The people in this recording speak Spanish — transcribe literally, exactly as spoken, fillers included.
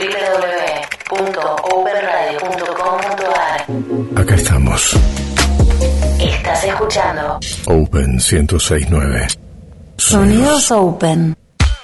w w punto open radio punto com punto a r. Acá estamos. Estás escuchando Open ciento seis punto nueve. Sonidos Open.